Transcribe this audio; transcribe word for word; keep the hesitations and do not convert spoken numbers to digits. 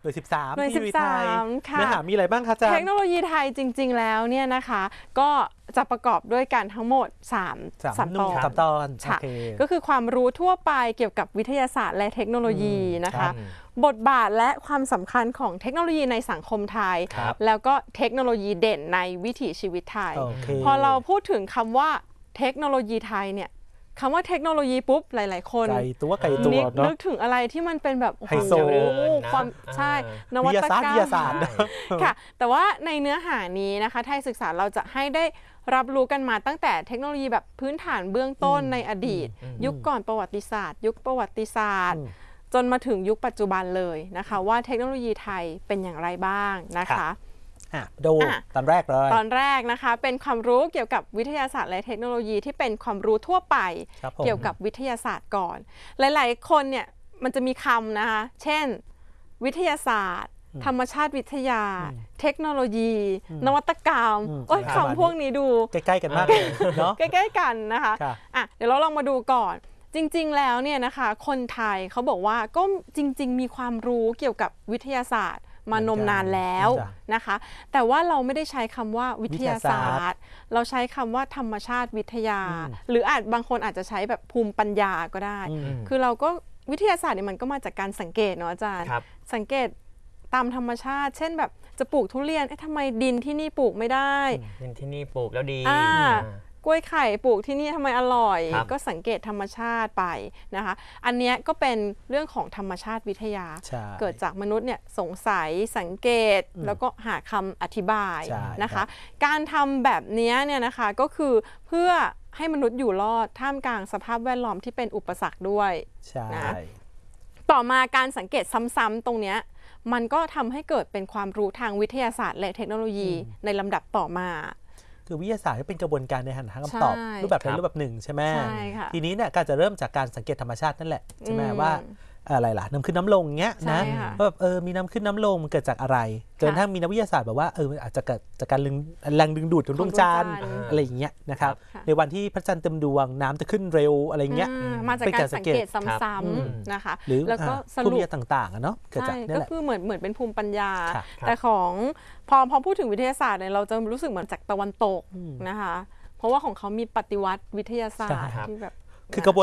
น่วยสิบสามหน่วยสิบสามค่ะเนื้อหามีอะไรบ้างคะอาจารย์เทคโนโลยีไทยจริงๆแล้วเนี่ยนะคะก็จะประกอบด้วยกันทั้งหมดสามสามตอนสามตอนค่ะก็คือความรู้ทั่วไปเกี่ยวกับวิทยาศาสตร์และเทคโนโลยีนะคะบทบาทและความสำคัญของเทคโนโลยีในสังคมไทยแล้วก็เทคโนโลยีเด่นในวิถีชีวิตไทยพอเราพูดถึงคำว่าเทคโนโลยีไทยเนี่ยคำว่าเทคโนโลยีปุ๊บหลายๆคนไกลตัวไกลตัวเนาะนึกถึงอะไรที่มันเป็นแบบไฮโซความใช่นวัตกรรมวิทยาศาสตร์ค่ะแต่ว่าในเนื้อหานี้นะคะไทยศึกษาเราจะให้ได้รับรู้กันมาตั้งแต่เทคโนโลยีแบบพื้นฐานเบื้องต้นในอดีตยุคก่อนประวัติศาสตร์ยุคประวัติศาสตร์จนมาถึงยุคปัจจุบันเลยนะคะว่าเทคโนโลยีไทยเป็นอย่างไรบ้างนะคะดูตอนแรกเลยตอนแรกนะคะเป็นความรู้เกี่ยวกับวิทยาศาสตร์และเทคโนโลยีที่เป็นความรู้ทั่วไปเกี่ยวกับวิทยาศาสตร์ก่อนหลายๆคนเนี่ยมันจะมีคำนะคะเช่นวิทยาศาสตร์ธรรมชาติวิทยาเทคโนโลยีนวัตกรรมโอ้ยคำพวกนี้ดูใกล้ๆกันมากเลยเนาะใกล้ๆกันนะคะอ่ะเดี๋ยวเราลองมาดูก่อนจริงๆแล้วเนี่ยนะคะคนไทยเขาบอกว่าก็จริงๆมีความรู้เกี่ยวกับวิทยาศาสตร์มานมนานแล้วนะคะแต่ว่าเราไม่ได้ใช้คำว่าวิทยาศาสตร์เราใช้คำว่าธรรมชาติวิทยาหรืออาจบางคนอาจจะใช้แบบภูมิปัญญาก็ได้คือเราก็วิทยาศาสตร์เนี่ยมันก็มาจากการสังเกตเนาะอาจารย์สังเกตตามธรรมชาติเช่นแบบจะปลูกทุเรียนเอ๊ะทำไมดินที่นี่ปลูกไม่ได้ดินที่นี่ปลูกแล้วดีกล้วยไข่ปลูกที่นี่ทำไมอร่อยก็สังเกตธรรมชาติไปนะคะอันนี้ก็เป็นเรื่องของธรรมชาติวิทยาเกิดจากมนุษย์เนี่ยสงสัยสังเกตแล้วก็หาคำอธิบายนะคะการทำแบบนี้เนี่ยนะคะก็คือเพื่อให้มนุษย์อยู่รอดท่ามกลางสภาพแวดล้อมที่เป็นอุปสรรคด้วยนะต่อมาการสังเกตซ้ำๆตรงนี้มันก็ทำให้เกิดเป็นความรู้ทางวิทยาศาสตร์และเทคโนโลยีในลำดับต่อมาคือวิทยาศาสตร์เป็นกระบวนการในหาคำตอบรูปแบบใดรูปแบบหนึ่งใช่ไหมทีนี้เนี่ยก็จะเริ่มจากการสังเกตธรรมชาตินั่นแหละใช่ไหมว่าอะไรล่ะน้ำขึ้นน้ำลงเงี้ยนะว่าแบบเออมีน้ำขึ้นน้ำลงมันเกิดจากอะไรจนทั้งมีนักวิทยาศาสตร์แบบว่าเอออาจจะเกิดจากการแรงดึงดูดของดวงจันทร์อะไรอย่างเงี้ยนะครับในวันที่พระจันทร์เต็มดวงน้ำจะขึ้นเร็วอะไรเงี้ยมาจากการสังเกตซ้ำๆนะคะหรือแล้วก็ภูมิปัญญาต่างๆเนาะเกิดจากนี่แหละก็คือเหมือนเหมือนเป็นภูมิปัญญาแต่ของพอพอพูดถึงวิทยาศาสตร์เนี่ยเราจะรู้สึกเหมือนจากตะวันตกนะคะเพราะว่าของเขามีปฏิวัติวิทยาศาสตร์ที่แบบคือกระบวน